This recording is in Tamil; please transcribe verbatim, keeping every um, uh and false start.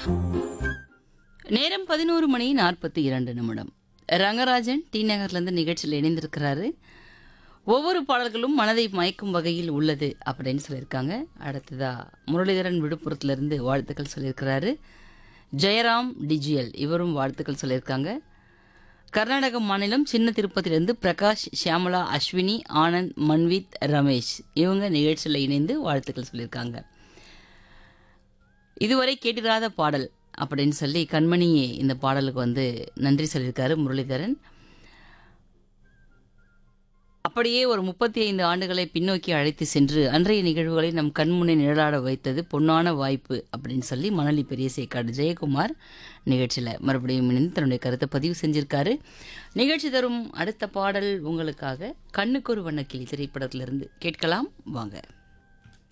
நேரம் பதினோரு மணி நாற்பத்தி இரண்டு நிமிடம். ரங்கராஜன் டி நகர்லேருந்து நிகழ்ச்சியில் இணைந்திருக்கிறாரு. ஒவ்வொரு பாடல்களும் மனதை மயக்கும் வகையில் உள்ளது அப்படின்னு சொல்லியிருக்காங்க. அடுத்ததா முரளிதரன் விழுப்புரத்துலேருந்து வாழ்த்துக்கள் சொல்லியிருக்கிறாரு. ஜெயராம் டிஜிஎல் இவரும் வாழ்த்துக்கள் சொல்லியிருக்காங்க. கர்நாடக மாநிலம் சின்ன திருப்பதியிலிருந்து பிரகாஷ், ஷியாமலா, அஸ்வினி, ஆனந்த், மன்வித், ரமேஷ் இவங்க நிகழ்ச்சியில் இணைந்து வாழ்த்துக்கள் சொல்லியிருக்காங்க. இதுவரை கேட்டிராத பாடல் அப்படின்னு சொல்லி கண்மணி இந்த பாடலுக்கு வந்து நன்றி சொல்லியிருக்காரு முரளிதரன். அப்படியே ஒரு முப்பத்தி ஐந்து ஆண்டுகளை பின்னோக்கி அழைத்து சென்று அன்றைய நிகழ்வுகளை நம் கண்முன்னே நிழலாட வைத்தது பொன்னான வாய்ப்பு அப்படின்னு சொல்லி மணலி பெரிய சேக்காடு ஜெயக்குமார் நிகழ்ச்சியில் மறுபடியும் இணைந்து தன்னுடைய கருத்தை பதிவு செஞ்சிருக்காரு. நிகழ்ச்சி தரும் அடுத்த பாடல் உங்களுக்காக கண்ணுக்கொரு வண்ணக்கிளி திரைப்படத்திலிருந்து கேட்கலாம் வாங்க.